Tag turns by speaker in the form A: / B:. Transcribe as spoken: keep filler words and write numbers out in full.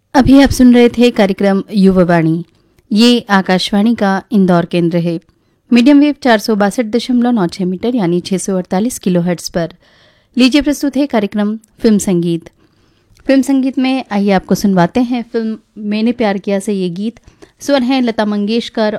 A: अभी आप सुन रहे थे कार्यक्रम युवावाणी। ये आकाशवाणी का इंदौर केंद्र है। मीडियम वेव चार सौ बासठ दशमलव नौ छह मीटर यानी छः सौ अड़तालीस किलो हर्ट्ज पर। लीजिए प्रस्तुत है कार्यक्रम फिल्म संगीत। फिल्म संगीत में आइए आपको सुनवाते हैं फिल्म मैंने प्यार किया से ये गीत। स्वर हैं लता मंगेशकर